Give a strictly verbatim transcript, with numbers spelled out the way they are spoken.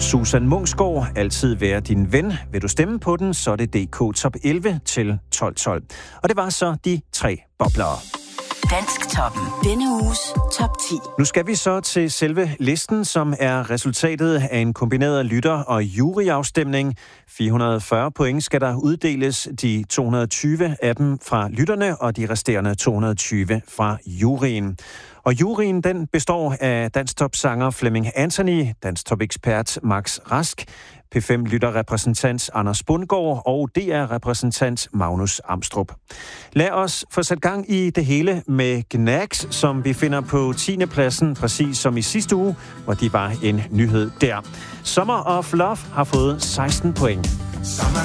Susan Munksgaard, altid være din ven. Vil du stemme på den, så er det D K Top elleve til tolv tolv. Og det var så de tre boblere. Dansktoppen. Denne uges top ti. Nu skal vi så til selve listen, som er resultatet af en kombineret lytter- og juryafstemning. fire hundrede og fyrre point skal der uddeles, de to hundrede og tyve af dem fra lytterne, og de resterende to hundrede og tyve fra juryen. Og juryen, den består af Dansktop-sanger Flemming Anthony, Dansktop-ekspert Max Rask, P fem-lytterrepræsentant Anders Bundgaard og D R-repræsentant Magnus Amstrup. Lad os få sat gang i det hele med Gnags, som vi finder på tiende pladsen, præcis som i sidste uge, hvor de var en nyhed der. Summer of Love har fået seksten point. Summer